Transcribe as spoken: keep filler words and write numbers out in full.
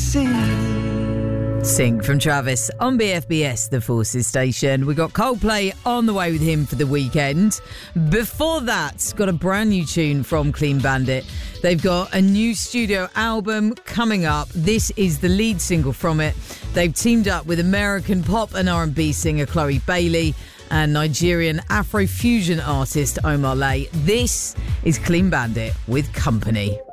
Sing from Travis on B F B S, the Forces station. We got Coldplay on the way with him for the weekend. Before that, got a brand new tune from Clean Bandit. They've got a new studio album coming up. This is the lead single from it. They've teamed up with American pop and R and B singer Chloe Bailey and Nigerian Afrofusion artist Omar Lay. This is Clean Bandit with Company.